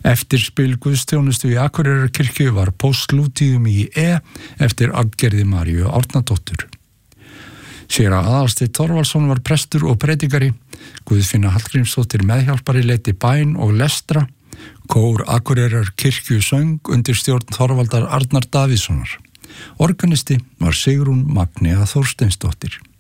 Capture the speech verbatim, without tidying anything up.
Eftir spil guðsþjónustu í Akureyrarkirkju var postlútíðum í E eftir Aggerði Maríu Árnadóttur. Séra Aðalsteinn Þorvaldsson var prestur og predikari, Guðfinna Hallgrímsdóttir meðhjálpari leiddi bæn og lestra, kór Akureyrarkirkju söng undir stjórn Þorvaldar Arnar Davíðssonar. Organisti var Sigrún Magnea Þorsteinsdóttir.